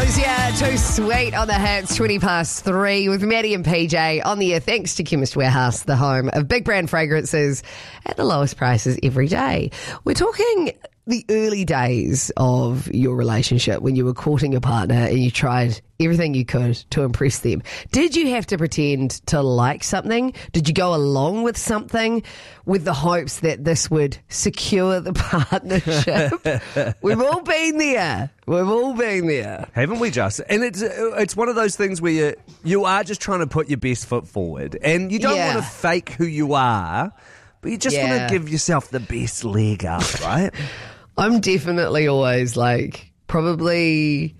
Yeah, too sweet on the hits, 3:20 with Maddie and PJ on the air, thanks to Chemist Warehouse, the home of big brand fragrances at the lowest prices every day. We're talking the early days of your relationship when you were courting a partner and you tried everything you could to impress them. Did you have to pretend to like something? Did you go along with something with the hopes that this would secure the partnership? We've all been there. We've all been there. Haven't we just? And it's one of those things where you are just trying to put your best foot forward and you don't want to fake who you are, but you just want to give yourself the best leg up, right? I'm definitely always like, probably,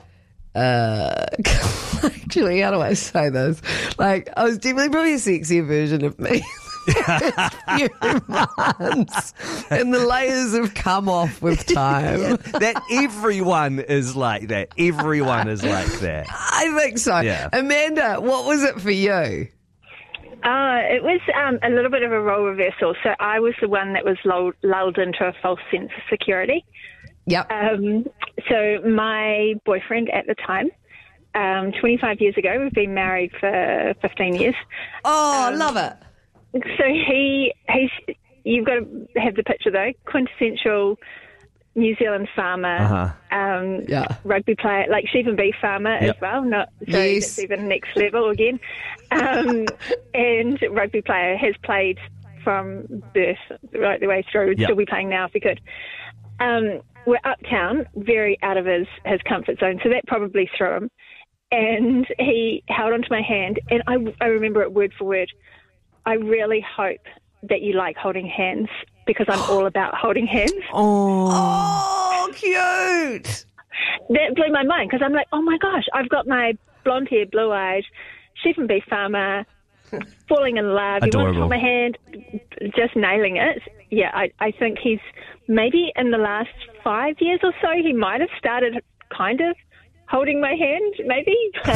actually, how do I say this? Like, I was definitely probably a sexier version of me. Few months, and the layers have come off with time. That everyone is like that. Everyone is like that. I think so. Yeah. Amanda, what was it for you? It was a little bit of a role reversal. So I was the one that was lulled into a false sense of security. Yep. So my boyfriend at the time, 25 years ago, we've been married for 15 years. Oh, love it. So he's you've got to have the picture though, quintessential New Zealand farmer, rugby player, like sheep and beef farmer as well. That's even next level again. And rugby player, has played from birth right the way through. Would still be playing now if he could. We're uptown, very out of his comfort zone, so that probably threw him. And he held onto my hand, and I remember it word for word. I really hope that you like holding hands, because I'm all about holding hands. Oh, cute. That blew my mind, because I'm like, oh my gosh, I've got my blonde hair, blue eyes, sheep and beef farmer, falling in love. Adorable. You want to hold my hand, just nailing it. Yeah, I think he's maybe in the last 5 years or so, he might have started kind of holding my hand, maybe.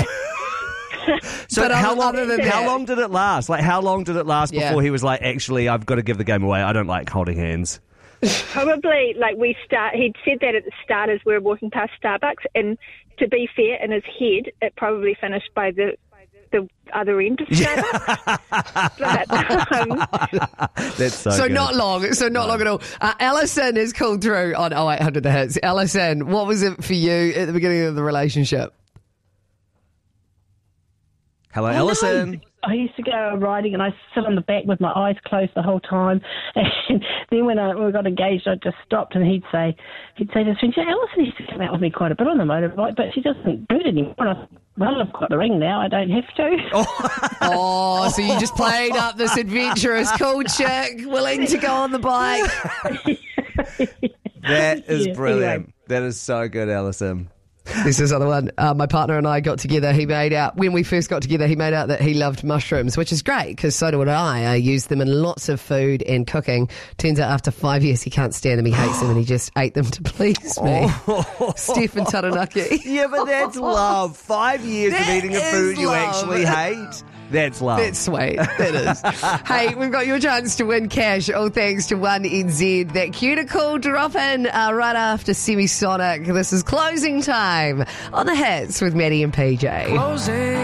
So how long did it last? Like, how long did it last before he was like, actually, I've got to give the game away. I don't like holding hands. Probably, like, he'd said that at the start as we were walking past Starbucks, and to be fair, in his head, it probably finished by the other end of Starbucks. That's so good. Not long. So not long at all. Alison has called through on 0800 The Hits. Alison, what was it for you at the beginning of the relationship? Hello, Alison. No. I used to go riding and I sit on the back with my eyes closed the whole time. And then when we got engaged, I just stopped and he'd say to his friend, Alison used to come out with me quite a bit on the motorbike, but she doesn't do it anymore. And I thought, well, I've got the ring now. I don't have to. Oh, so you just played up this adventurous, cool chick willing to go on the bike. That is brilliant. Anyway. That is so good, Alison. This is another one. My partner and I got together. When we first got together, he made out that he loved mushrooms, which is great because so do I. I use them in lots of food and cooking. Turns out after 5 years, he can't stand them. He hates them and he just ate them to please me. Stephen Taranaki. Yeah, but that's love. 5 years of eating a food you actually hate. That's love. That's sweet. That is. Hey, we've got your chance to win cash, all thanks to 1NZ. That cuticle drop in right after Semisonic. This is Closing Time on the Hits with Maddie and PJ. Closing.